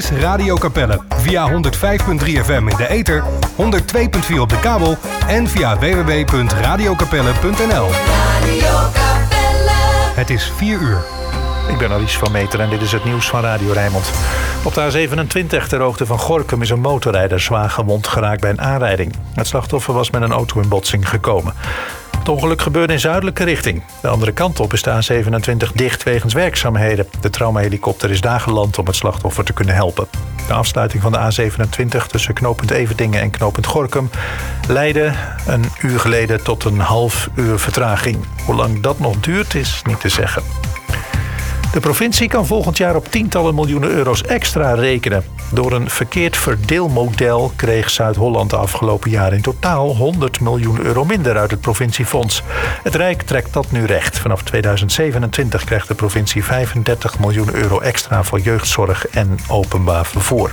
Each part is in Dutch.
is Radio Capelle. Via 105.3 FM in de ether, 102.4 op de kabel en via www.radiocapelle.nl. Radio Capelle. Het is 4 uur. Ik ben Alice van Meter en dit is het nieuws van Radio Rijnmond. Op de A27 ter hoogte van Gorinchem is een motorrijder zwaar gewond geraakt bij een aanrijding. Het slachtoffer was met een auto in botsing gekomen. Het ongeluk gebeurde in zuidelijke richting. De andere kant op is de A27 dicht wegens werkzaamheden. De traumahelikopter is daar geland om het slachtoffer te kunnen helpen. De afsluiting van de A27 tussen knooppunt Everdingen en knooppunt Gorinchem leidde een uur geleden tot een half uur vertraging. Hoe lang dat nog duurt is niet te zeggen. De provincie kan volgend jaar op tientallen miljoenen euro's extra rekenen. Door een verkeerd verdeelmodel kreeg Zuid-Holland de afgelopen jaren in totaal 100 miljoen euro minder uit het provinciefonds. Het Rijk trekt dat nu recht. Vanaf 2027 krijgt de provincie 35 miljoen euro extra voor jeugdzorg en openbaar vervoer.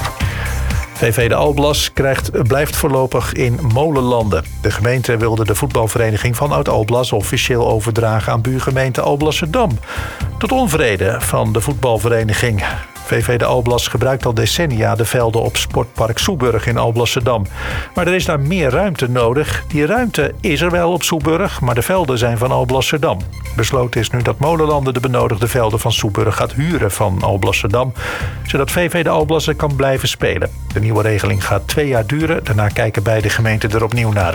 VV de Alblas blijft voorlopig in Molenlanden. De gemeente wilde de voetbalvereniging van Oud-Alblas officieel overdragen aan buurgemeente Alblasserdam. Tot onvrede van de voetbalvereniging. VV de Alblas gebruikt al decennia de velden op Sportpark Soeburg in Alblasserdam. Maar er is daar meer ruimte nodig. Die ruimte is er wel op Soeburg, maar de velden zijn van Alblasserdam. Besloten is nu dat Molenlanden de benodigde velden van Soeburg gaat huren van Alblasserdam, zodat VV de Alblas er kan blijven spelen. De nieuwe regeling gaat 2 jaar duren. Daarna kijken beide gemeenten er opnieuw naar.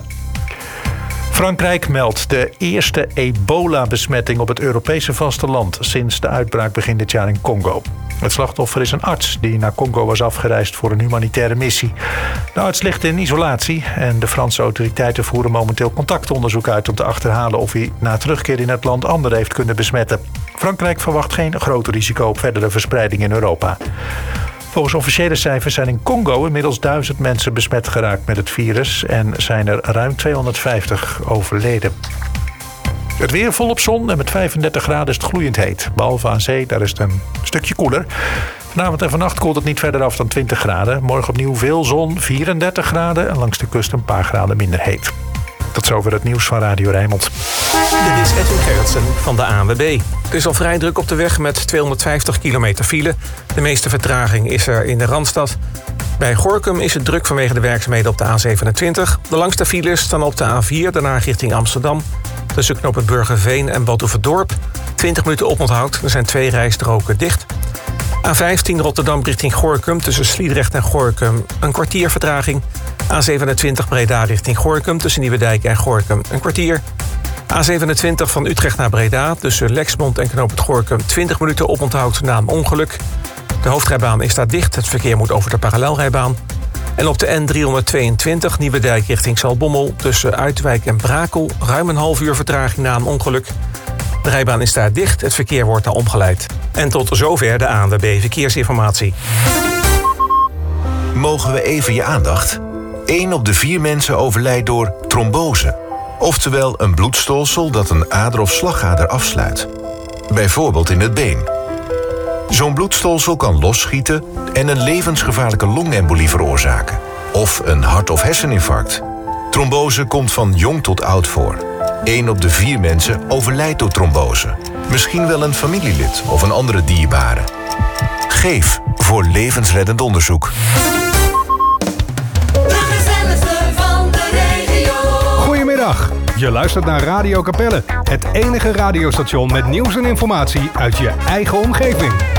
Frankrijk meldt de eerste ebola-besmetting op het Europese vasteland sinds de uitbraak begin dit jaar in Congo. Het slachtoffer is een arts die naar Congo was afgereisd voor een humanitaire missie. De arts ligt in isolatie en de Franse autoriteiten voeren momenteel contactonderzoek uit om te achterhalen of hij na terugkeer in het land anderen heeft kunnen besmetten. Frankrijk verwacht geen groot risico op verdere verspreiding in Europa. Volgens officiële cijfers zijn in Congo inmiddels 1000 mensen besmet geraakt met het virus en zijn er ruim 250 overleden. Het weer volop zon en met 35 graden is het gloeiend heet. Behalve aan zee, daar is het een stukje koeler. Vanavond en vannacht koelt het niet verder af dan 20 graden. Morgen opnieuw veel zon, 34 graden en langs de kust een paar graden minder heet. Tot zover het nieuws van Radio Rijnmond. Dit is Edwin Gerritsen van de ANWB. Het is al vrij druk op de weg met 250 kilometer file. De meeste vertraging is er in de Randstad. Bij Gorinchem is het druk vanwege de werkzaamheden op de A27. De langste files staan op de A4, daarna richting Amsterdam. Tussen knooppunt Burgerveen en Badhoevedorp. 20 minuten oponthoud, er zijn 2 rijstroken dicht. A15 Rotterdam richting Gorinchem tussen Sliedrecht en Gorinchem een kwartier vertraging. A27 Breda richting Gorinchem tussen Nieuwedijk en Gorinchem een kwartier. A27 van Utrecht naar Breda tussen Lexmond en knooppunt Gorinchem 20 minuten oponthoud na een ongeluk. De hoofdrijbaan is daar dicht, het verkeer moet over de parallelrijbaan. En op de N322 Nieuwedijk richting Zaltbommel tussen Uitwijk en Brakel ruim een half uur vertraging na een ongeluk. De rijbaan is daar dicht, het verkeer wordt daar omgeleid. En tot zover de ANWB Verkeersinformatie. Mogen we even je aandacht? 1 op de 4 mensen overlijdt door trombose. Oftewel een bloedstolsel dat een ader of slagader afsluit. Bijvoorbeeld in het been. Zo'n bloedstolsel kan losschieten en een levensgevaarlijke longembolie veroorzaken. Of een hart- of herseninfarct. Trombose komt van jong tot oud voor. 1 op de 4 mensen overlijdt door trombose. Misschien wel een familielid of een andere dierbare. Geef voor levensreddend onderzoek. Goedemiddag, je luistert naar Radio Capelle. Het enige radiostation met nieuws en informatie uit je eigen omgeving.